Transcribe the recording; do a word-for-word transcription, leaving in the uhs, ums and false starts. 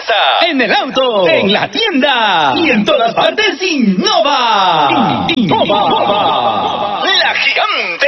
casa, en el auto, en la tienda y en todas partes. Innova. Innova. La gigante.